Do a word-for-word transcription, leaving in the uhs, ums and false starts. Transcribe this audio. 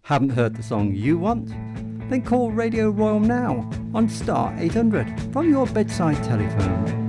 Haven't heard the song you want? Then call Radio Royal now on star eight hundred from your bedside telephone.